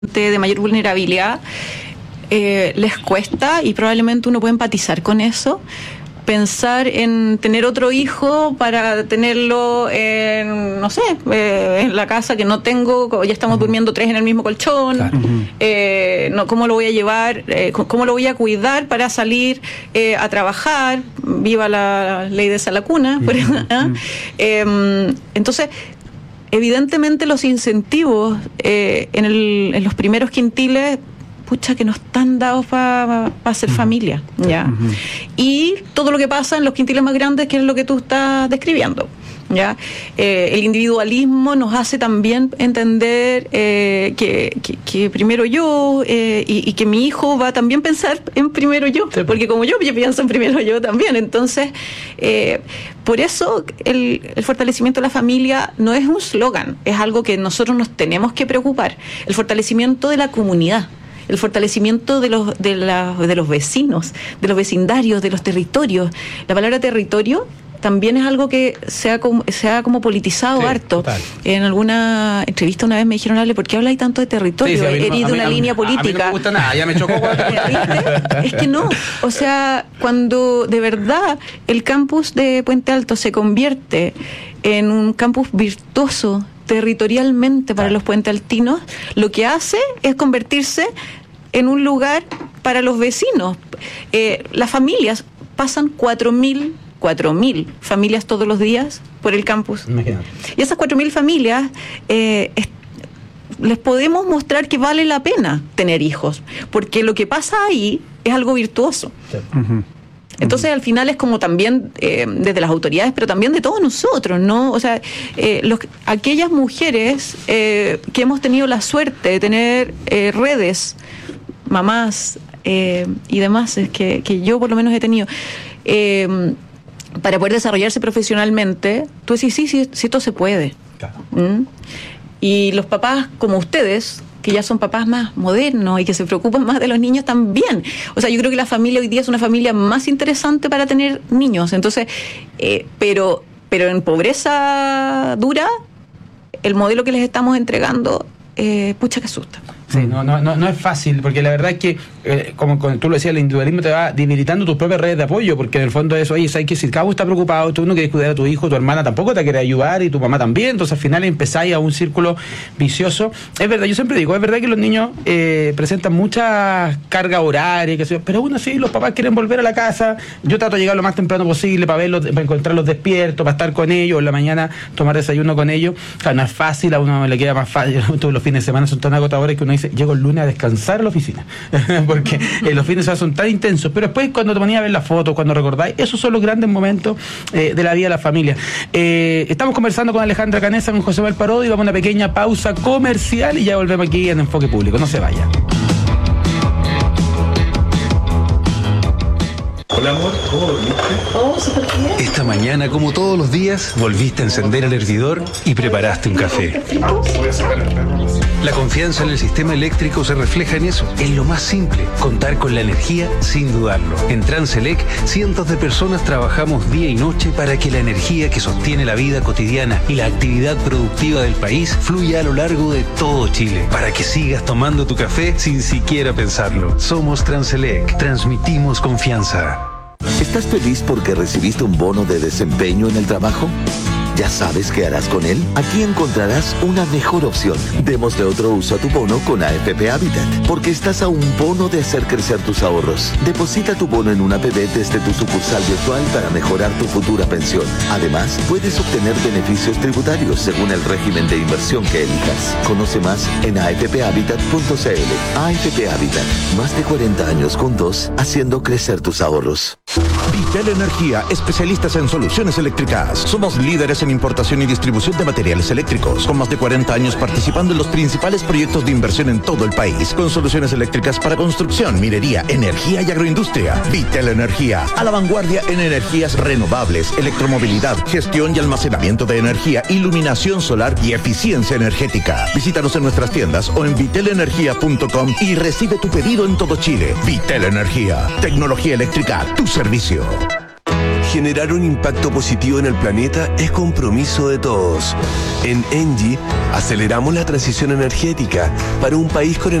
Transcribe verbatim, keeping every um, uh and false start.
de mayor vulnerabilidad, eh, les cuesta, y probablemente uno puede empatizar con eso, pensar en tener otro hijo para tenerlo en, no sé, eh, en la casa que no tengo, ya estamos uh-huh. durmiendo tres en el mismo colchón, claro. eh, no, ¿cómo lo voy a llevar? Eh, ¿Cómo lo voy a cuidar para salir eh, a trabajar? Viva la ley de Salacuna. Uh-huh. ¿eh? Eh, entonces, evidentemente los incentivos eh, en, el, en los primeros quintiles, pucha, que no están dados para pa, pa hacer uh-huh. familia, ¿ya? Uh-huh. Y todo lo que pasa en los quintiles más grandes, que es lo que tú estás describiendo, ¿ya? Eh, el individualismo nos hace también entender eh, que, que, que primero yo eh, y, y que mi hijo va a también pensar en primero yo, sí, porque como yo, yo pienso en primero yo también. Entonces, eh, por eso el, el fortalecimiento de la familia no es un slogan, es algo que nosotros nos tenemos que preocupar. El fortalecimiento de la comunidad, el fortalecimiento de los de, la, de los vecinos, de los vecindarios, de los territorios. La palabra territorio también es algo que se ha como, se ha como politizado sí, harto. Total. En alguna entrevista una vez me dijeron, Ale, ¿por qué habláis tanto de territorio? Sí, sí, Eres de una mí, línea a mí, política. A mí no me gusta nada, ya me chocó. Es que no, o sea, cuando de verdad el campus de Puente Alto se convierte en un campus virtuoso territorialmente para los puentealtinos, lo que hace es convertirse en un lugar para los vecinos. Eh, las familias pasan cuatro mil familias todos los días por el campus. Imagínate. Y esas cuatro mil familias eh, es, les podemos mostrar que vale la pena tener hijos, porque lo que pasa ahí es algo virtuoso. Sí. Uh-huh. Entonces, al final es como también eh, desde las autoridades, pero también de todos nosotros, ¿no? O sea, eh, los, aquellas mujeres eh, que hemos tenido la suerte de tener eh, redes, mamás eh, y demás, es que, que yo por lo menos he tenido, eh, para poder desarrollarse profesionalmente, tú decís, sí, sí, sí, esto se puede. Claro. ¿Mm? Y los papás como ustedes, que ya son papás más modernos y que se preocupan más de los niños también. O sea, yo creo que la familia hoy día es una familia más interesante para tener niños. Entonces, eh, pero, pero en pobreza dura, el modelo que les estamos entregando, eh, pucha que asusta. Sí, no, no, no, no es fácil, porque la verdad es que, eh, como, como tú lo decías, el individualismo te va debilitando tus propias redes de apoyo, porque en el fondo eso, oye, sabes que si el cabo está preocupado, tú no quieres cuidar a tu hijo, tu hermana tampoco te quiere ayudar y tu mamá también, entonces al final empezáis a un círculo vicioso. Es verdad, yo siempre digo, es verdad que los niños eh, presentan mucha carga horaria, que sé, pero aún así los papás quieren volver a la casa. Yo trato de llegar lo más temprano posible para verlos, para encontrarlos despiertos, para estar con ellos, en la mañana tomar desayuno con ellos. O sea, no es fácil, a uno le queda más fácil, todos los fines de semana son tan agotadores que uno dice, llego el lunes a descansar a la oficina, porque eh, los fines de semana son tan intensos, pero después cuando te ponías a ver las fotos, cuando recordáis, esos son los grandes momentos eh, de la vida de la familia. Eh, estamos conversando con Alejandra Canessa, con José Parodi, vamos a una pequeña pausa comercial y ya volvemos aquí en Enfoque Público, no se vayan. Hola amor, ¿cómo dormiste? Oh, súper bien. Esta mañana, como todos los días, volviste a encender el hervidor y preparaste un café. Voy a sacar el perro. La confianza en el sistema eléctrico se refleja en eso, en lo más simple, contar con la energía sin dudarlo. En Transelec, cientos de personas trabajamos día y noche para que la energía que sostiene la vida cotidiana y la actividad productiva del país fluya a lo largo de todo Chile, para que sigas tomando tu café sin siquiera pensarlo. Somos Transelec, transmitimos confianza. ¿Estás feliz porque recibiste un bono de desempeño en el trabajo? ¿Ya sabes qué harás con él? Aquí encontrarás una mejor opción. Démosle otro uso a tu bono con A F P Habitat, porque estás a un bono de hacer crecer tus ahorros. Deposita tu bono en una A P B desde tu sucursal virtual para mejorar tu futura pensión. Además, puedes obtener beneficios tributarios según el régimen de inversión que elijas. Conoce más en a f p habitat punto c l. A F P Habitat, más de cuarenta años juntos, haciendo crecer tus ahorros. Vitel Energía, especialistas en soluciones eléctricas. Somos líderes en importación y distribución de materiales eléctricos, con más de cuarenta años participando en los principales proyectos de inversión en todo el país, con soluciones eléctricas para construcción, minería, energía y agroindustria. Vitel Energía, a la vanguardia en energías renovables, electromovilidad, gestión y almacenamiento de energía, iluminación solar y eficiencia energética. Visítanos en nuestras tiendas o en vitel energía punto com y recibe tu pedido en todo Chile. Vitel Energía, tecnología eléctrica, tu servicio. Generar un impacto positivo en el planeta es compromiso de todos. En Engie aceleramos la transición energética para un país con